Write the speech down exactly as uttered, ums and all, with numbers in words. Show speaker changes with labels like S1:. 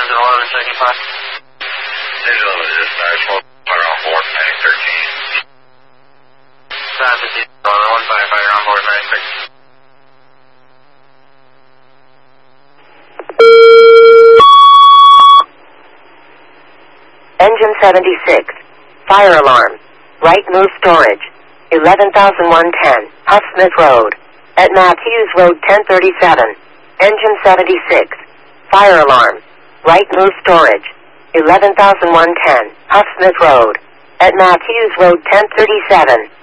S1: eleven seventy-five.
S2: Digital dispatch, fire on board, nine thirteen.
S1: Traffic, one firefighter on board, nine thirteen.
S3: Engine seventy-six. Fire alarm. Right move storage. eleven thousand one ten. Huff Smith Road. At Matthews Road ten thirty-seven. Engine seventy-six. Fire alarm. Right move storage. eleven thousand one ten. Huff Smith Road. At Matthews Road ten thirty-seven.